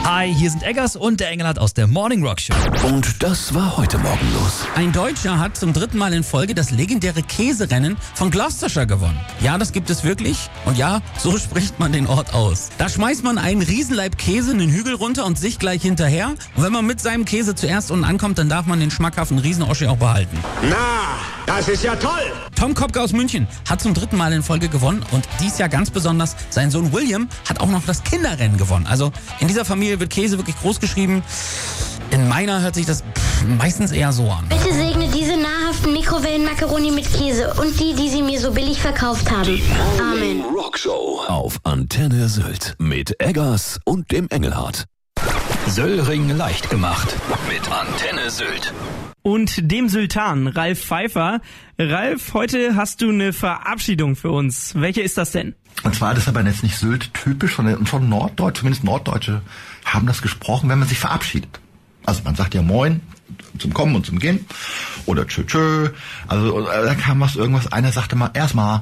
Hi, hier sind Eggers und der Engelhardt aus der Morning Rock Show. Und das war heute Morgen los. Ein Deutscher hat zum 3. Mal in Folge das legendäre Käserennen von Gloucestershire gewonnen. Ja, das gibt es wirklich. Und ja, so spricht man den Ort aus. Da schmeißt man einen Riesenleib Käse einen Hügel runter und sich gleich hinterher. Und wenn man mit seinem Käse zuerst unten ankommt, dann darf man den schmackhaften Riesenoschi auch behalten. Na, das ist ja toll! Tom Kopke aus München hat zum 3. Mal in Folge gewonnen und dies Jahr ganz besonders sein Sohn William hat auch noch das Kinderrennen gewonnen. Also in dieser Familie wird Käse wirklich groß geschrieben. In meiner hört sich das meistens eher so an. Bitte segne diese nahrhaften Mikrowellenmakaroni mit Käse und die sie mir so billig verkauft haben. Amen. Rockshow auf Antenne Sylt mit Eggers und dem Engelhardt. Söllring leicht gemacht mit Antenne Sylt. Und dem Sultan, Ralf Pfeiffer. Ralf, heute hast du eine Verabschiedung für uns. Welche ist das denn? Und zwar ist aber jetzt nicht Sylt-typisch, sondern schon Norddeutsch, zumindest Norddeutsche haben das gesprochen, wenn man sich verabschiedet. Also man sagt ja Moin zum Kommen und zum Gehen oder Tschö Tschö. Also da kam irgendwas, einer sagte mal Erstmal.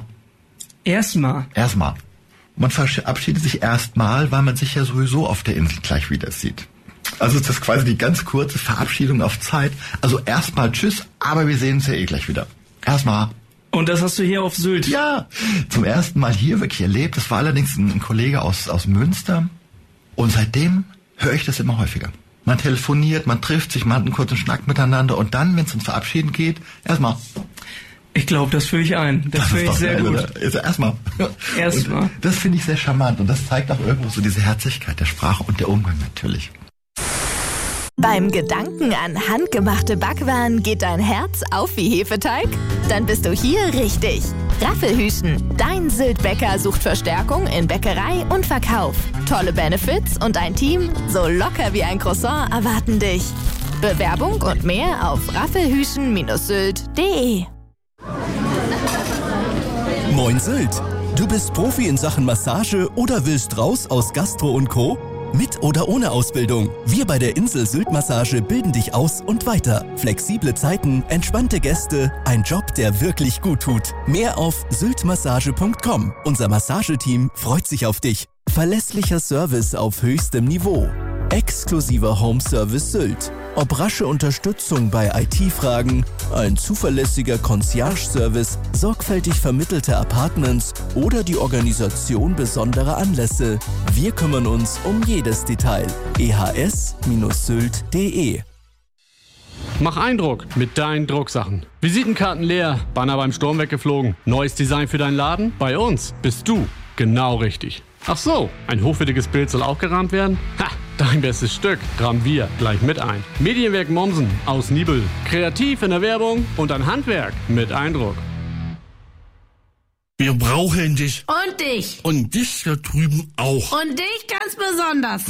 Man verabschiedet sich erstmal, weil man sich ja sowieso auf der Insel gleich wieder sieht. Also das ist quasi die ganz kurze Verabschiedung auf Zeit. Also erstmal Tschüss, aber wir sehen uns ja eh gleich wieder. Erstmal. Und das hast du hier auf Sylt? Ja, zum ersten Mal hier wirklich erlebt. Das war allerdings ein Kollege aus Münster. Und seitdem höre ich das immer häufiger. Man telefoniert, man trifft sich, man hat einen kurzen Schnack miteinander. Und dann, wenn es ums Verabschieden geht, erstmal. Ich glaube, das führe ich ein. Das führe ich sehr gut. Also erstmal. Das finde ich sehr charmant. Und das zeigt auch irgendwo so diese Herzlichkeit der Sprache und der Umgang natürlich. Beim Gedanken an handgemachte Backwaren geht dein Herz auf wie Hefeteig? Dann bist du hier richtig. Raffelhüschen, dein Sylt-Bäcker sucht Verstärkung in Bäckerei und Verkauf. Tolle Benefits und ein Team so locker wie ein Croissant erwarten dich. Bewerbung und mehr auf raffelhüschen-sylt.de. Moin Sylt! Du bist Profi in Sachen Massage oder willst raus aus Gastro und Co.? Mit oder ohne Ausbildung. Wir bei der Insel Sylt Massage bilden dich aus und weiter. Flexible Zeiten, entspannte Gäste, ein Job, der wirklich gut tut. Mehr auf syltmassage.com. Unser Massageteam freut sich auf dich. Verlässlicher Service auf höchstem Niveau. Exklusiver Homeservice Sylt. Ob rasche Unterstützung bei IT-Fragen, ein zuverlässiger Concierge-Service, sorgfältig vermittelte Apartments oder die Organisation besonderer Anlässe. Wir kümmern uns um jedes Detail. ehs-sylt.de. Mach Eindruck mit deinen Drucksachen. Visitenkarten leer, Banner beim Sturm weggeflogen. Neues Design für deinen Laden? Bei uns bist du genau richtig. Ach so, ein hochwertiges Bild soll auch gerahmt werden? Ha, dein bestes Stück rahmen wir gleich mit ein. Medienwerk Mommsen aus Nibel. Kreativ in der Werbung und ein Handwerk mit Eindruck. Wir brauchen dich. Und dich. Und dich da drüben auch. Und dich ganz besonders.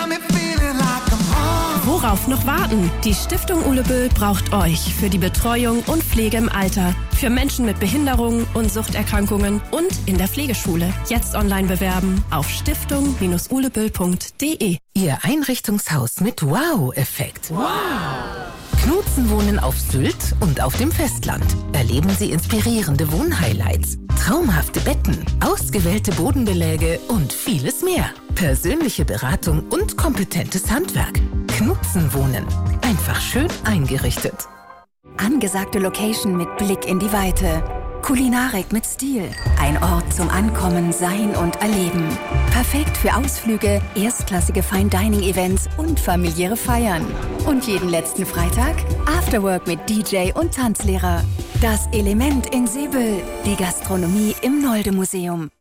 Worauf noch warten? Die Stiftung Uleböll braucht euch für die Betreuung und Pflege im Alter, für Menschen mit Behinderungen und Suchterkrankungen und in der Pflegeschule. Jetzt online bewerben auf stiftung-uleböll.de. Ihr Einrichtungshaus mit Wow-Effekt. Wow! Knutzen wohnen auf Sylt und auf dem Festland. Erleben Sie inspirierende Wohnhighlights, traumhafte Betten, ausgewählte Bodenbeläge und vieles mehr. Persönliche Beratung und kompetentes Handwerk. Knutzen wohnen. Einfach schön eingerichtet. Angesagte Location mit Blick in die Weite. Kulinarik mit Stil. Ein Ort zum Ankommen, Sein und Erleben. Perfekt für Ausflüge, erstklassige Fine-Dining-Events und familiäre Feiern. Und jeden letzten Freitag Afterwork mit DJ und Tanzlehrer. Das Element in Seebüll. Die Gastronomie im Nolde-Museum.